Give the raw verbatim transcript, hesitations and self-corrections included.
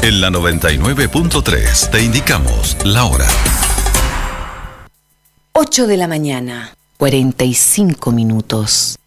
En la noventa y nueve punto tres te indicamos la hora. ocho de la mañana, cuarenta y cinco minutos.